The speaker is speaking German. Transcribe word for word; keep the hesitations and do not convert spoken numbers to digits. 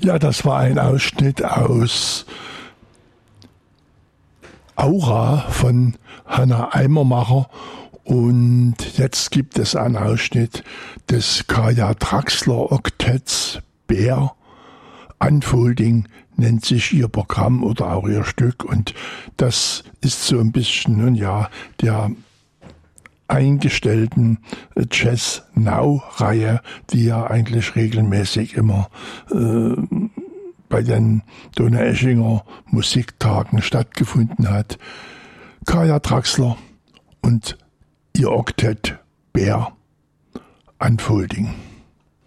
Ja, das war ein Ausschnitt aus Aura von Hanna Eimermacher und jetzt gibt es einen Ausschnitt des Kaja Traxler Oktetts Bär. Unfolding nennt sich ihr Programm oder auch ihr Stück und das ist so ein bisschen, nun ja, der eingestellten Jazz Now-Reihe, die ja eigentlich regelmäßig immer äh, bei den Donaueschinger Musiktagen stattgefunden hat. Kaja Traxler und ihr Oktett Bär. Unfolding.